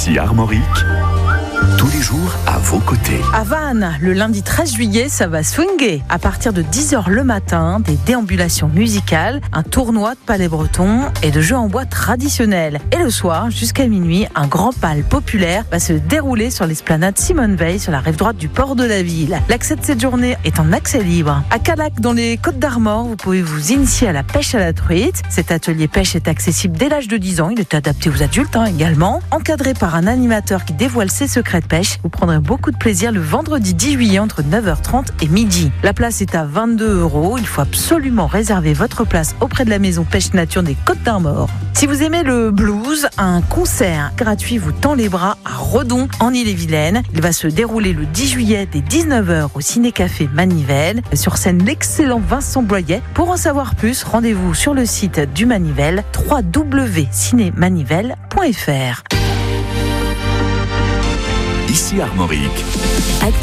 Ici Armorique, tous les jours à vos côtés. À Vannes, le lundi 13 juillet, ça va swinguer. À partir de 10h le matin, des déambulations musicales, un tournoi de palais breton et de jeux en bois traditionnels. Et le soir, jusqu'à minuit, un grand bal populaire va se dérouler sur l'esplanade Simone Veil, sur la rive droite du port de la ville. L'accès de cette journée est en accès libre. À Calac, dans les Côtes d'Armor, vous pouvez vous initier à la pêche à la truite. Cet atelier pêche est accessible dès l'âge de 10 ans. Il est adapté aux adultes également. Encadré par un animateur qui dévoile ses secrets de pêche, vous prendrez beaucoup de plaisir le vendredi 10 juillet entre 9h30 et midi. La place est à 22 €. Il faut absolument réserver votre place auprès de la maison Pêche Nature des Côtes d'Armor. Si vous aimez le blues, un concert gratuit vous tend les bras à Redon, en Ille-et-Vilaine. Il va se dérouler le 10 juillet dès 19h au Ciné-Café Manivelle. Sur scène, l'excellent Vincent Boyer. Pour en savoir plus, rendez-vous sur le site du Manivelle, www.cinémanivelle.fr. Ici Armorique.